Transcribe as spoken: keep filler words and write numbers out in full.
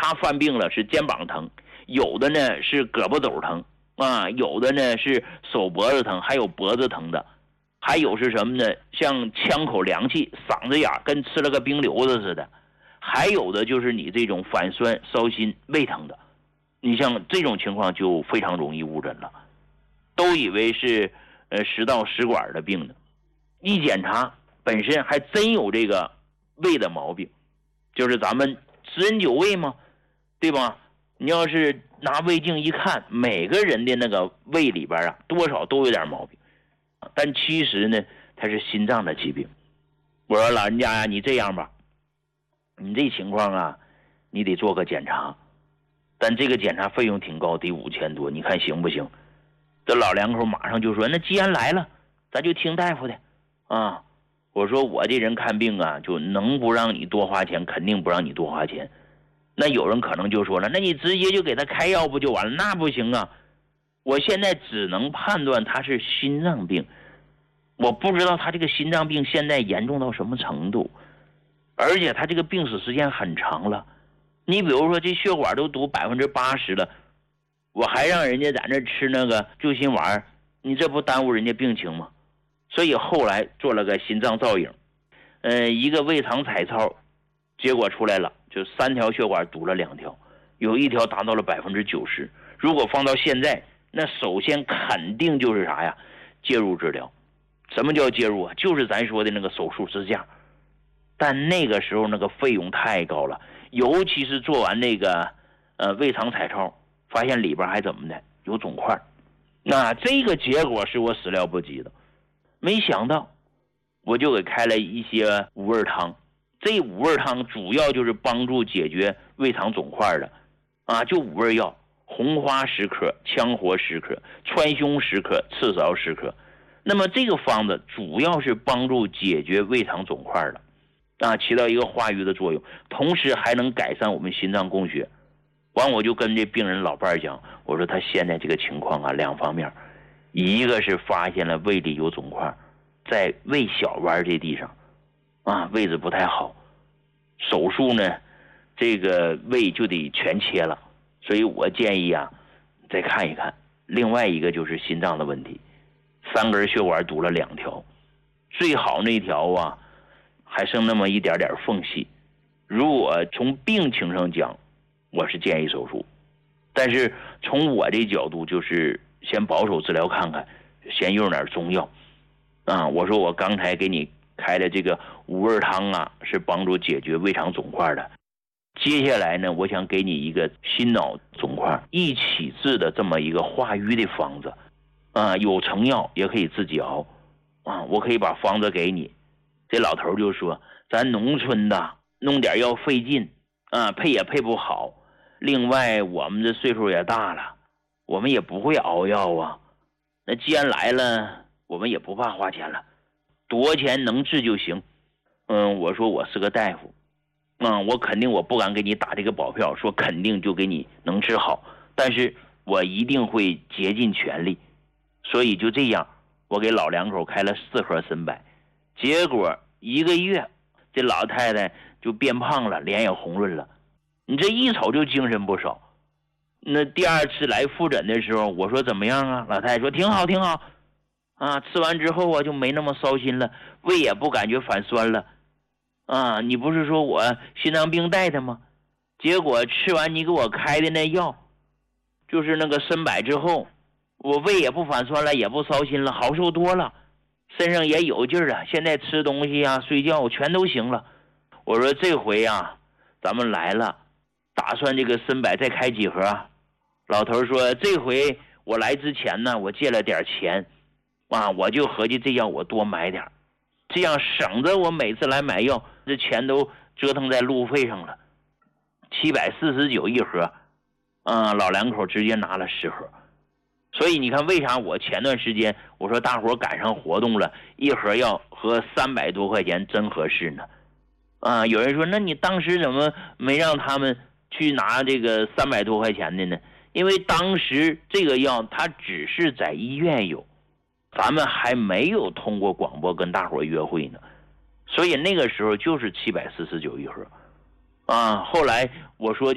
他犯病了是肩膀疼，有的呢是胳膊肘疼啊，有的呢是手脖子疼，还有脖子疼的，还有是什么呢？像呛口凉气，嗓子眼跟吃了个冰瘤子似的，还有的就是你这种反酸、烧心、胃疼的。你像这种情况就非常容易误诊了，都以为是呃食道食管的病呢，一检查本身还真有这个胃的毛病，就是咱们十人九胃嘛，对吧？你要是拿胃镜一看，每个人的那个胃里边啊，多少都有点毛病，但其实呢，它是心脏的疾病。我说老人家呀，你这样吧，你这情况啊，你得做个检查，但这个检查费用挺高，得五千多，你看行不行？这老两口马上就说，那既然来了，咱就听大夫的啊。我说我这人看病啊，就能不让你多花钱，肯定不让你多花钱。那有人可能就说了，那你直接就给他开药不就完了？那不行啊，我现在只能判断他是心脏病，我不知道他这个心脏病现在严重到什么程度，而且他这个病史时间很长了。你比如说这血管都堵百分之八十了，我还让人家在那吃那个救心丸，你这不耽误人家病情吗？所以后来做了个心脏造影，呃，一个胃肠彩超，结果出来了，就三条血管堵了两条，有一条达到了百分之九十。如果放到现在，那首先肯定就是啥呀？介入治疗。什么叫介入啊？就是咱说的那个手术支架。但那个时候那个费用太高了，尤其是做完那个呃胃肠彩超，发现里边还怎么的有肿块。那这个结果是我始料不及的。没想到我就给开了一些五味汤，这五味汤主要就是帮助解决胃肠肿块的啊，就五味药：红花十克，羌活十克，川芎十克，赤芍十克。那么这个方子主要是帮助解决胃肠肿块的啊，起到一个化瘀的作用，同时还能改善我们心脏供血。完我就跟这病人老伴讲，我说他现在这个情况啊，两方面，一个是发现了胃里有肿块，在胃小弯这地上啊，位置不太好，手术呢这个胃就得全切了，所以我建议啊再看一看。另外一个就是心脏的问题，三根血管堵了两条，最好那条啊还剩那么一点点缝隙，如果从病情上讲，我是建议手术，但是从我这角度就是先保守治疗看看，先用点中药啊。我说我刚才给你开的这个五味汤啊，是帮助解决胃肠肿块的。接下来呢，我想给你一个心脑肿块一起治的这么一个化瘀的方子啊，有成药也可以自己熬啊，我可以把方子给你。这老头就说，咱农村的弄点药费劲啊，配也配不好，另外我们这岁数也大了，我们也不会熬药啊，那既然来了，我们也不怕花钱了，多少钱能治就行。嗯，我说我是个大夫，嗯，我肯定我不敢给你打这个保票，说肯定就给你能治好，但是我一定会竭尽全力。所以就这样，我给老两口开了四盒参柏，结果一个月，这老太太就变胖了，脸也红润了，你这一瞅就精神不少。那第二次来复诊的时候，我说怎么样啊？老太太说挺好挺好啊，吃完之后啊就没那么烧心了，胃也不感觉反酸了啊。你不是说我心脏病带的吗？结果吃完你给我开的那药，就是那个参柏之后，我胃也不反酸了，也不烧心了，好受多了，身上也有劲儿了，现在吃东西啊睡觉全都行了。我说这回啊咱们来了，打算这个参柏再开几盒啊？老头说这回我来之前呢，我借了点钱啊，我就合计这药我多买点，这样省着我每次来买药这钱都折腾在路费上了。七百四十九一盒啊，老两口直接拿了十盒。所以你看为啥我前段时间我说大伙赶上活动了，一盒药合三百多块钱真合适呢啊。有人说那你当时怎么没让他们去拿这个三百多块钱的呢？因为当时这个药它只是在医院有，咱们还没有通过广播跟大伙约会呢，所以那个时候就是七百四十九一盒啊。后来我说